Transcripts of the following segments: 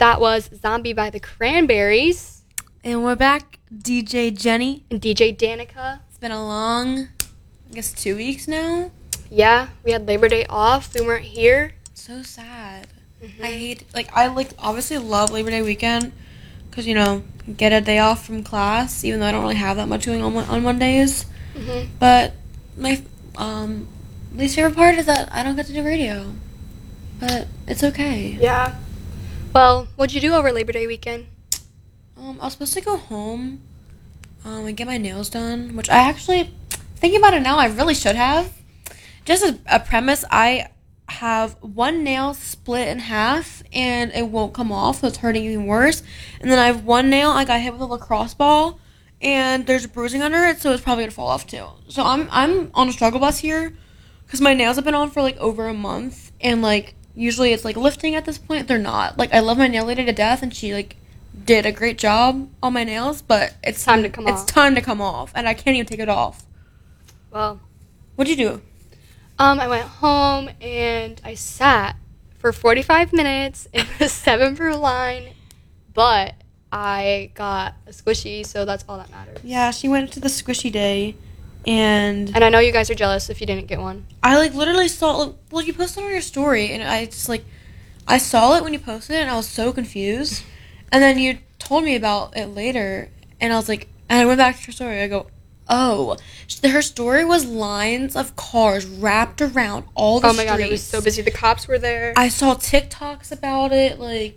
That was Zombie by the Cranberries. And we're back, DJ Jenny. And DJ Danica. It's been a long, 2 weeks now. Yeah, we had Labor Day off. We weren't here. So sad. Mm-hmm. I obviously love Labor Day weekend because, get a day off from class, even though I don't really have that much going on Mondays. Mm-hmm. But my least favorite part is that I don't get to do radio. But it's okay. Yeah. Well, what'd you do over Labor Day weekend? I was supposed to go home and get my nails done, which I actually, thinking about it now, I really should have. Just as a premise, I have one nail split in half and it won't come off, so it's hurting even worse. And then I have one nail I got hit with a lacrosse ball and there's bruising under it, so it's probably gonna fall off too. So I'm on a struggle bus here because my nails have been on for over a month, and usually it's lifting at this point. They're not. I love my nail lady to death, and she did a great job on my nails, but it's time to come off. It's time to come off, and I can't even take it off. Well, what'd you do? I went home and I sat for 45 minutes in the 7 line, but I got a squishy, so that's all that matters. Yeah, she went to the squishy day, and I know you guys are jealous if you didn't get one. I literally saw. Well, you posted on your story, and I just I saw it when you posted it, and I was so confused. And then you told me about it later, and I was and I went back to your story. I go, oh, her story was lines of cars wrapped around all the streets. Oh my god, it was so busy. The cops were there. I saw TikToks about it,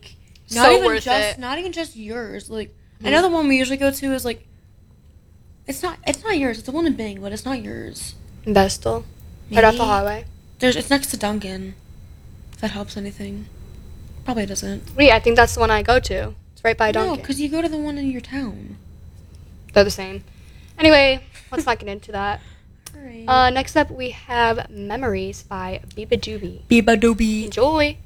not even just yours. I know the one we usually go to is it's not yours. It's the one in Bing, but it's not yours. Vestal, right off the highway. It's next to Dunkin'. If that helps anything, probably doesn't. Wait, I think that's the one I go to. It's right by Dunkin'. No, because you go to the one in your town. They're the same. Anyway, let's not get into that. All right. Next up, we have Memories by Biba Doobie. Biba Doobie. Enjoy.